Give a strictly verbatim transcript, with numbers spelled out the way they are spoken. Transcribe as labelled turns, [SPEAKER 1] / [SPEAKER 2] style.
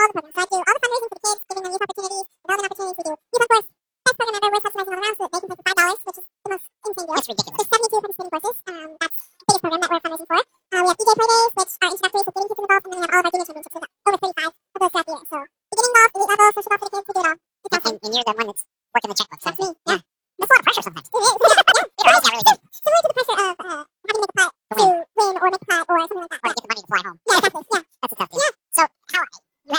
[SPEAKER 1] all the programs. So I do all the fundraising for the kids, giving them youth opportunities, development opportunities. We do youth, of course. Best program ever. We're subsidizing all around so that they can pay for five dollars, which is the most insane deal. That's ridiculous. There's seventy-two participating courses. Um, that's the biggest program that we're fundraising for. Uh, we have D J play days, which are introductory to getting kids involved, and then we have all of our junior championships. We've got over thirty-five of those throughout the year. So beginning golf, elite level, social golf for the kids, we do it all. It's awesome. And, and you're the one that's working the checkbook. So that's me. Yeah. yeah. That's a lot of pressure sometimes. It is. Yeah. It is. Yeah, really good.